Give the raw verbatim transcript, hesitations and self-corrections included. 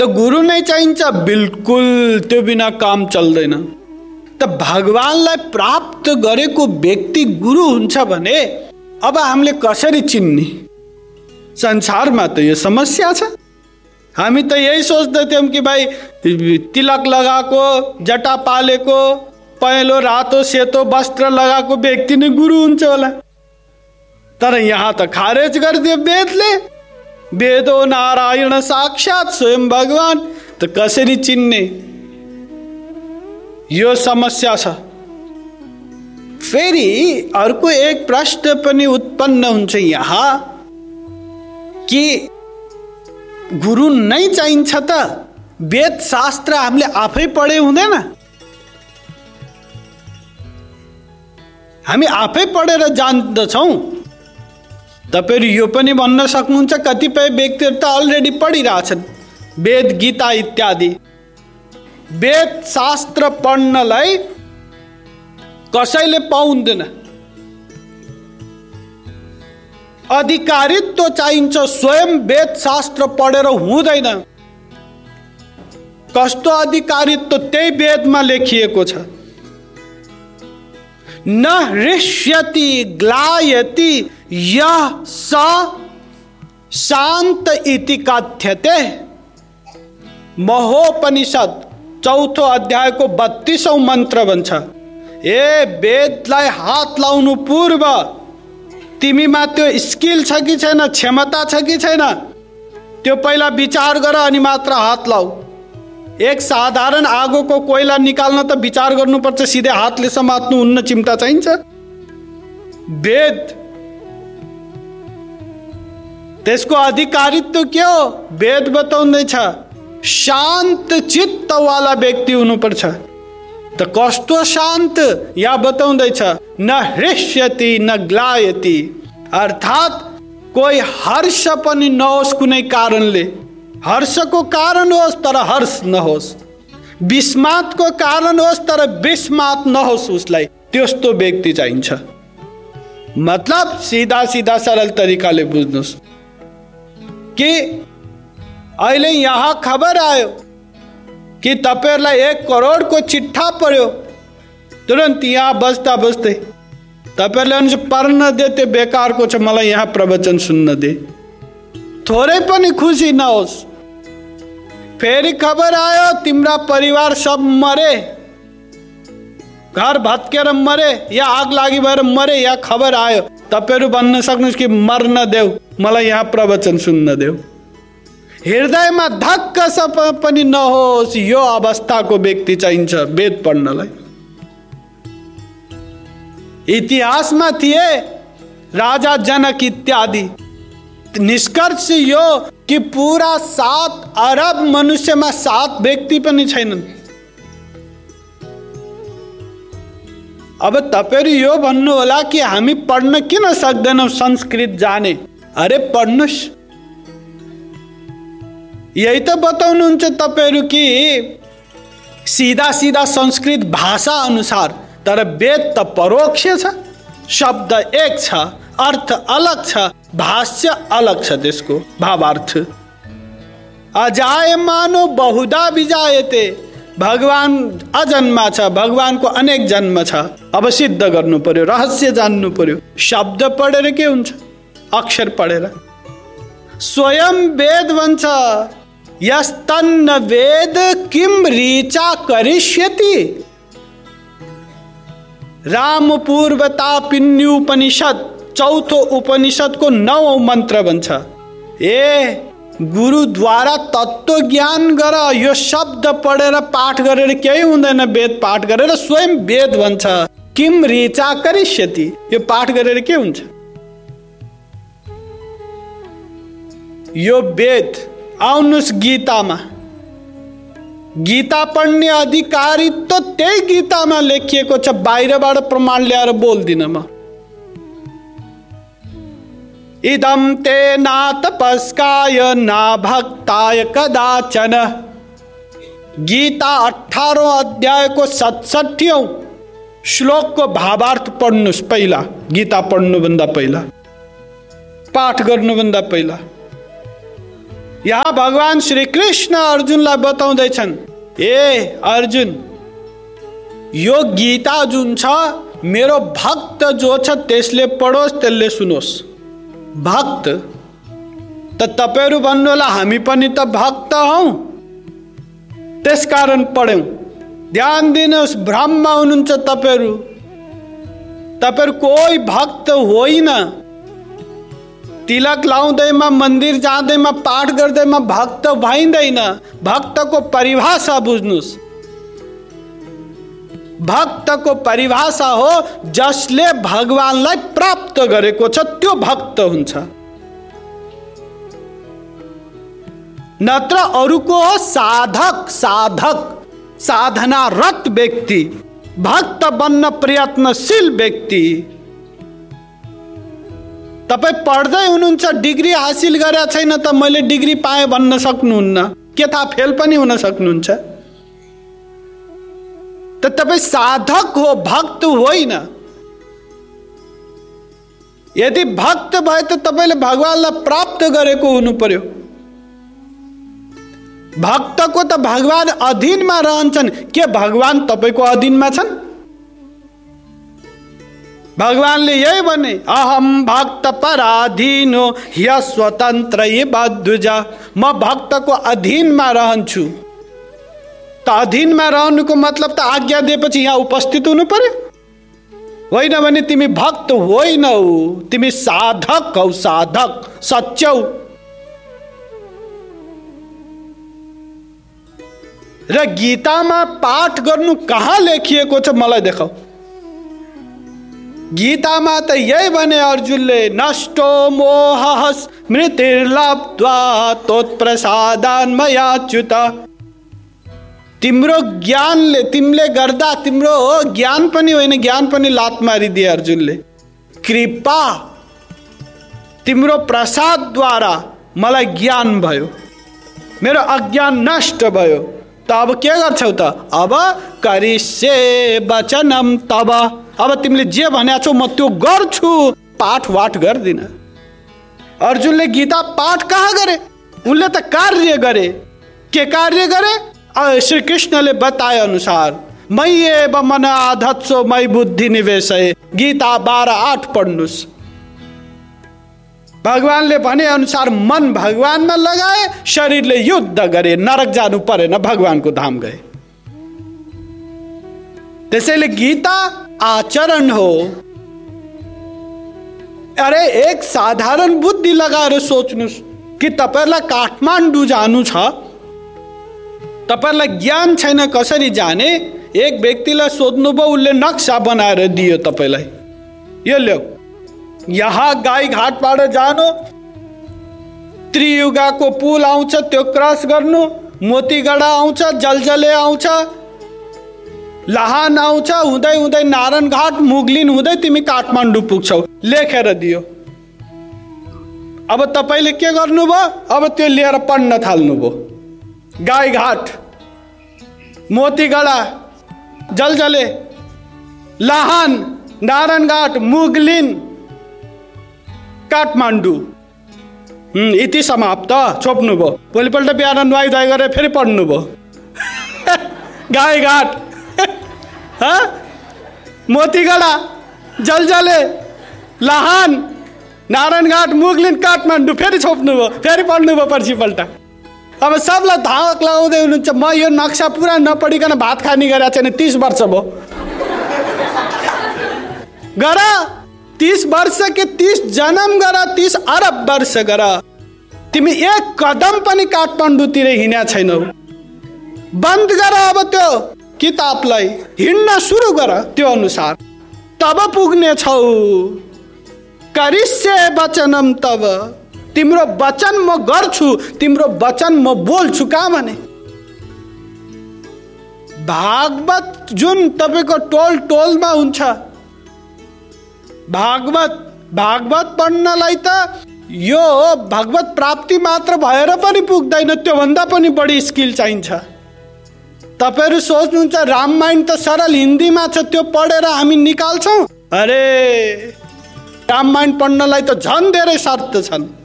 त गुरु नै चाहिन्छ। बिल्कुल त्यो बिना काम चल्दैन। त भगवानलाई प्राप्त गरेको व्यक्ति गुरु हुन्छ भने अब हामीले कसरी चिन्ने? संसारमा त यो समस्या छ। हामी त यही सोच्दथ्यौँ कि भाइ तिलक लगाएको, जटा पालेको, पहेँलो रातो सेतो वस्त्र लगाएको व्यक्ति नै गुरु हुन्छ होला। तर यहाँ त खारेज गरिदियो वेदले। वेद हो नारायण साक्षात स्वयं भगवान। त कसरी चिन्ने? यो समस्या छ। फेरि अर्को एक प्रश्न पनि उत्पन्न हुन्छ यहाँ कि गुरु नै चाहिन्छ त वेद शास्त्र हामीले आफै पढे हुँदैन? हामी आफै पढेर जान्दछौँ। तपाईहरु यो पनि भन्न सक्नुहुन्छ कतिपय व्यक्तिहरू त अलरेडी पढिरहेछन् वेद, गीता इत्यादि। वेद शास्त्र पढ्नलाई कसैले पाउँदैन। अधिकारित्व चाहिन्छ। स्वयं वेद शास्त्र पढेर हुँदैन। कस्तो अधिकारित्व? त्यही वेदमा लेखिएको छ। न हृष्यति ग्लायति यः स शांत इति कथ्यते। महोपनिषद चौथो अध्यायको बत्तीसौं मन्त्र भन्छ, ए वेदलाई हात लाउनु पूर्व तिमीमा त्यो स्किल छ कि छैन, क्षमता छ कि छैन, त्यो पहिला विचार गर अनि मात्र हात लाऊ। एक साधारण आगोको कोइला निकाल्न त विचार गर्नुपर्छ, सिधै हातले समात्नु हुन्न, चिम्टा चाहिन्छ। वेद त्यसको अधिकारित्व के हो? वेद बताउँदैछ शान्त चित्तवाला व्यक्ति हुनुपर्छ। त कस्तो शान्त? या बताउँदैछ न हृष्यति न ग्लायति, अर्थात कोही हर्ष पनि नहोस्, कुनै कारणले हर्षको कारण होस् तर हर्ष नहोस्, विस्मातको कारण होस् तर विस्मात नहोस् उसलाई, त्यस्तो व्यक्ति चाहिन्छ। मतलब सीधा सीधा सरल तरिकाले बुझ्नुस् कि अहिले यहाँ खबर आयो कि तपाईहरुलाई एक करोडको चिट्ठा पर्यो। तुरन्त यहाँ बस्दा बस्दै तपाईहरुले अनुसार पढ्न दे, त्यो बेकारको छ, मलाई यहाँ प्रवचन सुन्न दे, थोरै पनि खुसी नहोस्। फेरि खबर आयो तिम्रा परिवार सब मरे, घर भत्केर मरे या आग लागि भएर मरे, या खबर आयो, तपाईहरु भन्न सक्नुहुन्छ कि मर्न देऊ, मलाई यहाँ प्रवचन सुन्न देऊ। हृदयमा धक्क सप पनि नहोस्, यो अवस्थाको व्यक्ति चाहिन्छ वेद पढ्नलाई। इतिहासमा थिए राजा जनक इत्यादि। निष्कर्ष यो कि पूरा सात अरब मनुष्यमा सात व्यक्ति पनि छैनन्। अब तपाईहरु यो भन्नु होला कि हामी पढ्न किन सक्दैनौं, संस्कृत जाने? अरे पढ्नुस्। यही त बताउनुहुन्छ तपाईहरु कि सीधा सीधा संस्कृत भाषा अनुसार, तर वेद त परोक्ष छ, शब्द एक छ, अर्थ अलग छ, भाष्य अलग छ, त्यसको भावार्थ। अजायमानो बहुधा विजायते, भगवान अजन्मा छ, भगवानको अनेक जन्म छ। अब सिद्ध गर्नु पर्यो, रहस्य जान्नु पर्यो। शब्द पढेर के हुन्छ? अक्षर पढेर। स्वयं वेद भन्छ यस्तन्न वेद किम ऋचा करिष्यति। राम पूर्वता पिन्युपनिषद चौथो उपनिषदको नौ मन्त्र भन्छ, ए गुरुद्वारा तत्त्व ज्ञान गर। यो शब्द पढेर पाठ गरेर केही हुँदैन, वेद पाठ गरेर। स्वयं वेद भन्छ किम ऋचा करिष्यति, यो पाठ गरेर के हुन्छ? यो वेद। आउनुस् गीतामा, गीता पढ्ने अधिकारी त त्यही गीतामा लेखिएको छ, बाहिरबाट प्रमाण ल्याएर बोल्दिन म। इदं ते ना तपस्काय ना भक्ताय कदाचन। गीता अठारौं अध्यायको सतसठीऔं श्लोकको भावार्थ पढ्नुस् पहिला, गीता पढ्नुभन्दा पहिला, पाठ गर्नुभन्दा पहिला। यहाँ भगवान श्री कृष्ण अर्जुनलाई बताउँदैछन्, ए अर्जुन, यो गीता जुन छ मेरो भक्त जो छ त्यसले पढोस्, त्यसले सुनोस्। भक्त त तपाईहरु भन्नु होला हामी पनि त भक्त हौ, त्यसकारण पढ्यौं। ध्यान दिनुहोस्, भ्रममा हुनुहुन्छ तपाईहरु। तपाईहरु कोही भक्त होइन। तिलक लाउँदैमा, मन्दिर जाँदैमा, पाठ गर्दैमा भक्त भइँदैन। भक्तको परिभाषा बुझ्नुस्। भक्तको परिभाषा हो जसले भगवानलाई प्राप्त गरेको छ त्यो भक्त हुन्छ। नत्र अरूको हो साधक। साधक साधनारत व्यक्ति, भक्त बन्न प्रयत्नशील व्यक्ति। तपाई पढ्दै हुनुहुन्छ, डिग्री हासिल गरेका छैन त मैले डिग्री पाएँ भन्न सक्नुहुन्न। के थाहा फेल पनि हुन सक्नुहुन्छ। त तपाई साधक हो, भक्त होइन। यदि भक्त भए त तपाईले भगवानलाई प्राप्त गरेको हुनु पर्यो। भक्तको त भगवान अधीनमा रहन्छन्। के भगवान तपाईको अधीनमा छन्? भगवानले यही भने, अहम भक्त पराधीनो ह्य स्वतन्त्र बद्धुजा। म भक्तको अधीनमा रहन्छु। त अधीनमा रहनुको मतलब त आज्ञा दिएपछि यहाँ उपस्थित हुनु पर्यो। होइन भने तिमी भक्त होइनौ, तिमी साधक हौ। साधक सच्चौ। र गीतामा पाठ गर्नु कहाँ लेखिएको छ मलाई देखाऊ। गीतामा त यही भने अर्जुनले, नष्टो मोहः स्मृतिर्लब्ध्वा त्वत्प्रसादान् मयाच्युत। तिम्रो ज्ञानले, तिमीले गर्दा तिम्रो ज्ञान पनि होइन, ज्ञान पनि लात मारिदिए अर्जुनले। कृपा, तिम्रो प्रसादद्वारा मलाई ज्ञान भयो, मेरो अज्ञान नष्ट भयो। त अब के गर्छौ त? अब करिष्ये वचनम तब। अब तिमीले जे भनेको छौ म त्यो गर्छु, पाठ वाठ गर्दिन। अर्जुनले गीता पाठ कहाँ गरे? उनले त कार्य गरे। के कार्य गरे? श्री कृष्णले बताए अनुसार, मय्येव मन आधत्सो मयि बुद्धि निवेशय। गीता बाह्र आठ पढ्नुस्। भगवानले भने अनुसार मन भगवानमा लगाए, शरीरले युद्ध गरे, नरक जानु परेन, भगवानको धाम गए। त्यसैले गीता आचरण हो। अरे एक साधारण बुद्धि लगाएर सोच्नुस् कि तपाईलाई काठमाडौँ जानु छ, तपाईलाई ज्ञान छैन कसरी जाने। एक व्यक्तिलाई सोध्नुभयो, उसले नक्सा बनाएर दियो तपाईलाई, यो ल्याऊ, यहाँ गाई घाटबाट जानु, त्रियुगाको पुल आउँछ त्यो क्रस गर्नु, मोतीगढा आउँछ, जलजले आउँछ, लाहान आउँछ, हुँदै हुँदै नारायण घाट, मुगलिन हुँदै तिमी काठमाडौँ पुग्छौ, लेखेर दियो। अब तपाईले के गर्नुभयो? अब त्यो लिएर पढ्न थाल्नुभयो। गाई घाट, मोतीगढा, जलजले, लाहान, नारायण घाट, मुगलिन, काठमाडौँ, इति समाप्त। छोप्नुभयो। भोलिपल्ट बिहान नुहाई धुवाई गरेर फेरि पढ्नुभयो। गाई घाट, मोतीगढा, जलजले, लाहान, नारायण घाट, मुगलिन, काठमाडौँ, फेरि छोप्नुभयो, फेरि पढ्नुभयो पर्सिपल्ट। अब सबलाई धाक लगाउँदै हुनुहुन्छ, म यो नक्सा पुरा नपढिकन भात खाने गरेको छैन, तीस वर्ष भयो। गर, तीस वर्ष के तीस जन्म गर, तीस अरब वर्ष गर, तिमी एक कदम पनि काठमाडौँतिर हिँड्या छैनौ। बन्द गर अब त्यो किताबलाई, हिँड्न सुरु गर त्यो अनुसार, तब पुग्ने छौ। करिष्ये वचनम तब। तिम्रो वचन म गर्छु, तिम्रो वचन म बोल्छु। कहाँ भने भागवत जुन तपाईको टोल टोलमा हुन्छ, भागवत भागवत पढ्नलाई त यो भागवत प्राप्ति मात्र भएर पनि पुग्दैन, त्यो भन्दा पनि बढी स्किल चाहिन्छ। तपाईहरु सोच्नुहुन्छ रामायण त सरल हिन्दीमा छ, त्यो पढेर हामी निकाल्छौं। अरे रामायण पढ्नलाई त झन् धेरै शर्त छन्।